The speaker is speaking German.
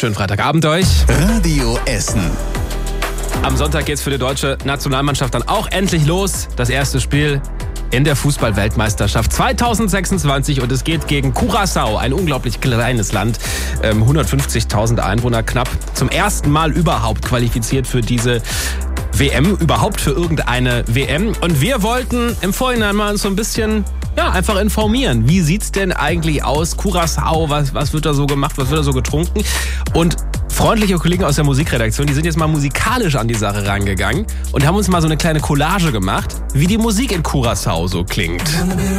Schönen Freitagabend euch. Radio Essen. Am Sonntag geht's für die deutsche Nationalmannschaft dann auch endlich los. Das erste Spiel in der Fußball-Weltmeisterschaft 2026 und es geht gegen Curaçao, ein unglaublich kleines Land, 150.000 Einwohner knapp, zum ersten Mal überhaupt qualifiziert für diese WM, überhaupt für irgendeine WM. Und wir wollten im Vorhinein mal uns so ein bisschen einfach informieren. Wie sieht's denn eigentlich aus? Curaçao, was wird da so gemacht, was wird da so getrunken? Und freundliche Kollegen aus der Musikredaktion, die sind jetzt mal musikalisch an die Sache rangegangen und haben uns mal so eine kleine Collage gemacht, wie die Musik in Curaçao so klingt.